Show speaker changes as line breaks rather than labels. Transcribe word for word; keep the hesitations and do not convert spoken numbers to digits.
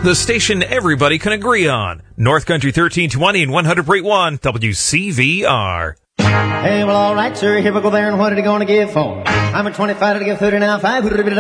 The station everybody can agree on. North Country thirteen twenty and one hundred point one W C V R.
Hey, well, all right, sir. Here we go there, and what are you going to give for? I'm a twenty-five to give thirty now, five.